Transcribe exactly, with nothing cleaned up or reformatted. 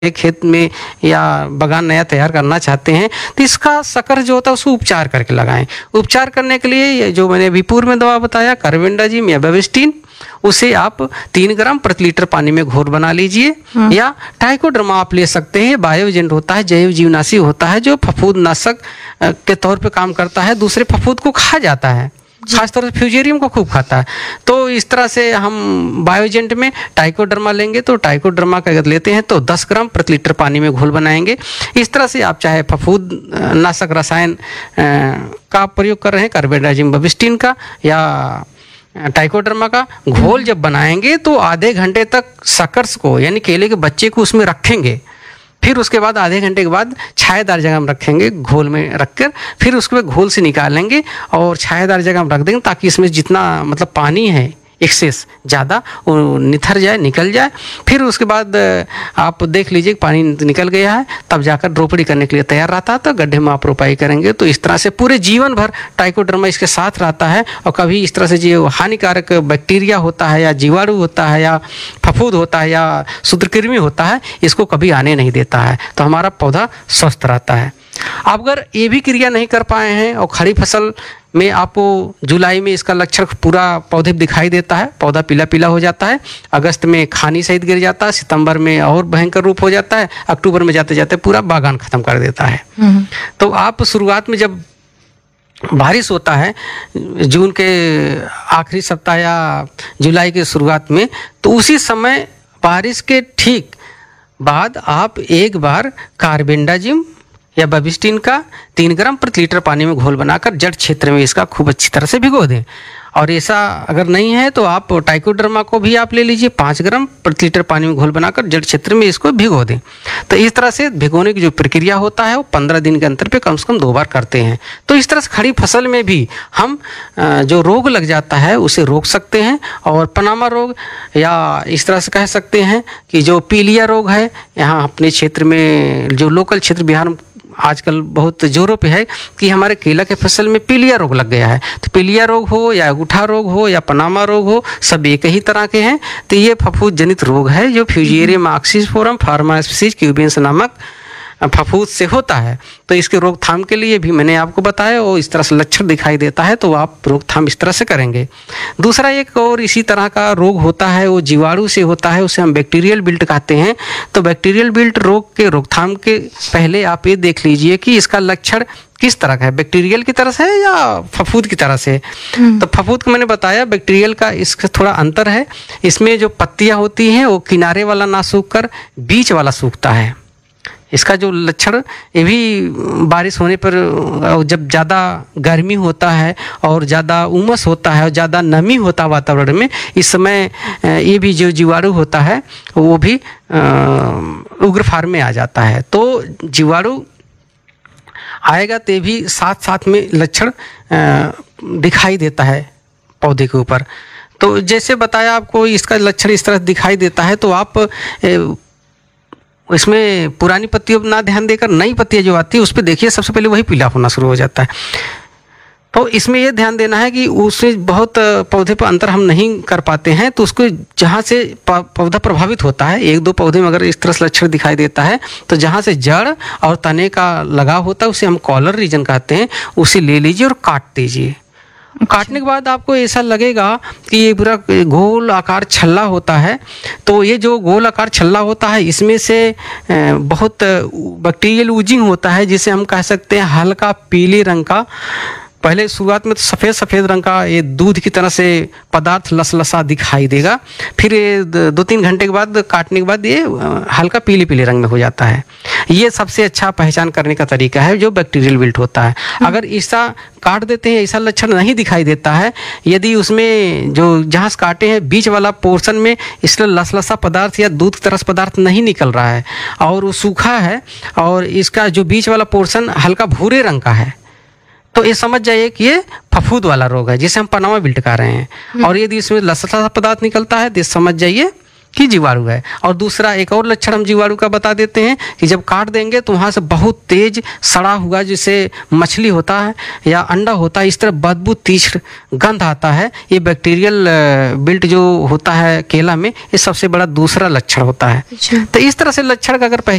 एक खेत में या बागान नया तैयार करना चाहते हैं तो इसका शक्कर जो होता है उसको उपचार करके लगाएं। उपचार करने के लिए ये जो मैंने अभी पूर्व में दवा बताया कार्बेंडाजिम या बेबिस्टिन, उसे आप तीन ग्राम प्रति लीटर पानी में घोल बना लीजिए। या ट्राइकोडर्मा आप ले सकते हैं, बायो एजेंट होता है, जैव जीवनाशी होता है जो फफूंद नाशक के तौर पे काम करता है, दूसरे फफूंद को खा जाता है, खासतौर से फ्यूजेरियम को खूब खाता है। तो इस तरह से हम बायोजेंट में ट्राइकोडर्मा लेंगे तो ट्राइकोडर्मा का अगर लेते हैं तो दस ग्राम प्रति लीटर पानी में घोल बनाएंगे। इस तरह से आप चाहे फफूंद नाशक रसायन का प्रयोग कर रहे हैं कार्बेंडाजिम बेबिस्टिन का या ट्राइकोडर्मा का घोल जब बनाएंगे तो आधे घंटे तक शकर्स को यानी केले के बच्चे को उसमें रखेंगे। फिर उसके बाद आधे घंटे के बाद छायादार जगह में रखेंगे घोल में रखकर, फिर उसके बाद घोल से निकालेंगे और छायादार जगह में रख देंगे ताकि इसमें जितना मतलब पानी है एक्सेस ज़्यादा वो निथर जाए, निकल जाए। फिर उसके बाद आप देख लीजिए पानी निकल गया है, तब जाकर रोपड़ी करने के लिए तैयार रहता है तो गड्ढे में आप रोपाई करेंगे। तो इस तरह से पूरे जीवन भर ट्राइकोडर्मा इसके साथ रहता है और कभी इस तरह से जो हानिकारक बैक्टीरिया होता है या जीवाणु होता है या फफूंद होता है या सूत्रकृमि होता है इसको कभी आने नहीं देता है, तो हमारा पौधा स्वस्थ रहता है। आप अगर ये भी क्रिया नहीं कर पाए हैं और खड़ी फसल में आपको जुलाई में इसका लक्षण पूरा पौधे दिखाई देता है, पौधा पीला पीला हो जाता है, अगस्त में खानी सहित गिर जाता है, सितंबर में और भयंकर रूप हो जाता है, अक्टूबर में जाते जाते पूरा बागान खत्म कर देता है। तो आप शुरुआत में जब बारिश होता है जून के आखिरी सप्ताह या जुलाई के शुरुआत में, तो उसी समय बारिश के ठीक बाद आप एक बार कार्बेंडाजिम या बेबिस्टिन का तीन ग्राम प्रति लीटर पानी में घोल बनाकर जड़ क्षेत्र में इसका खूब अच्छी तरह से भिगो दें। और ऐसा अगर नहीं है तो आप ट्राइकोडर्मा को भी आप ले लीजिए, पाँच ग्राम प्रति लीटर पानी में घोल बनाकर जड़ क्षेत्र में इसको भिगो दें। तो इस तरह से भिगोने की जो प्रक्रिया होता है वो पंद्रह दिन के अंतर पे कम से कम दो बार करते हैं। तो इस तरह से खड़ी फसल में भी हम जो रोग लग जाता है उसे रोक सकते हैं। और पनामा रोग या इस तरह से कह सकते हैं कि जो पीलिया रोग है, यहाँ अपने क्षेत्र में जो लोकल क्षेत्र बिहार में आजकल बहुत जोरों पे है कि हमारे केला के फसल में पीलिया रोग लग गया है। तो पीलिया रोग हो या अंगूठा रोग हो या पनामा रोग हो, सब एक ही तरह के हैं। तो ये फफूंद जनित रोग है जो फ्यूजेरियम ऑक्सीफोरम फार्मास्पीसीज क्यूबेंस नामक फफूंद से होता है। तो इसके रोकथाम के लिए भी मैंने आपको बताया और इस तरह से लक्षण दिखाई देता है तो आप रोकथाम इस तरह से करेंगे। दूसरा एक और इसी तरह का रोग होता है, वो जीवाणु से होता है, उसे हम बैक्टीरियल विल्ट कहते हैं। तो बैक्टीरियल विल्ट रोग के रोकथाम के पहले आप ये देख लीजिए कि इसका लक्षण किस तरह का है, बैक्टीरियल की तरह से है या फफूंद की तरह से। तो फफूंद को मैंने बताया, बैक्टीरियल का इसका थोड़ा अंतर है। इसमें जो पत्तियां होती हैं वो किनारे वाला ना सूख कर बीच वाला सूखता है। इसका जो लक्षण ये भी बारिश होने पर जब ज़्यादा गर्मी होता है और ज़्यादा उमस होता है और ज़्यादा नमी होता है वातावरण में, इस समय ये भी जो जीवाणु होता है वो भी उग्र फार्म में आ जाता है। तो जीवाणु आएगा तो भी साथ साथ में लक्षण दिखाई देता है पौधे के ऊपर। तो जैसे बताया आपको इसका लक्षण इस तरह दिखाई देता है तो आप इसमें पुरानी पत्तियों पर ना ध्यान देकर नई पत्तियां जो आती है उस पर देखिए, सबसे पहले वही पीला होना शुरू हो जाता है। तो इसमें यह ध्यान देना है कि उससे बहुत पौधे पर अंतर हम नहीं कर पाते हैं, तो उसको जहाँ से पौधा प्रभावित होता है, एक दो पौधे में अगर इस तरह से लक्षण दिखाई देता है तो जहाँ से जड़ और तने का लगाव होता है उसे हम कॉलर रीजन कहते हैं, उसे ले लीजिए और काट दीजिए। काटने के बाद आपको ऐसा लगेगा कि ये पूरा गोल आकार छल्ला होता है। तो ये जो गोल आकार छल्ला होता है इसमें से बहुत बैक्टीरियल ऊजिंग होता है, जिसे हम कह सकते हैं हल्का पीले रंग का, पहले शुरुआत में तो सफ़ेद सफ़ेद रंग का ये दूध की तरह से पदार्थ लसलसा दिखाई देगा। फिर ये दो तीन घंटे के बाद काटने के बाद ये हल्का पीले पीले रंग में हो जाता है। ये सबसे अच्छा पहचान करने का तरीका है जो बैक्टीरियल विल्ट होता है। अगर ऐसा काट देते हैं, ऐसा लक्षण नहीं दिखाई देता है, यदि उसमें जो जहाँ से काटे हैं बीच वाला पोर्शन में इसलिए लसलसा पदार्थ या दूध की तरह पदार्थ नहीं निकल रहा है और वो सूखा है और इसका जो बीच वाला पोर्शन हल्का भूरे रंग का है, तो ये समझ जाइए कि ये फफूंद वाला रोग है जिसे हम पनामा विल्ट कह रहे हैं। और यदि इसमें लसलसा पदार्थ निकलता है तो समझ जाइए कि कि जीवाणु है। और दूसरा एक और लक्षण हम जीवाणु का बता देते हैं कि जब काट देंगे तो वहाँ से बहुत तेज सड़ा हुआ जैसे मछली होता है या अंडा होता है, इस तरह बदबू तीव्र गंध आता है। ये बैक्टीरियल बिल्ट जो होता है केला में, ये सबसे बड़ा दूसरा लक्षण होता है। तो इस तरह से लक्षण का अगर